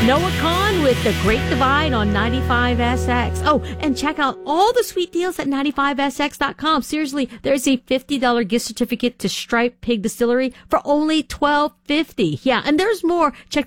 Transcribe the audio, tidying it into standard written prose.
Noah Kahn with The Great Divide on 95SX. Oh, and check out all the sweet deals at 95SX.com. Seriously, there's a $50 gift certificate to Stripe Pig Distillery for only $12.50. Yeah, and there's more. Check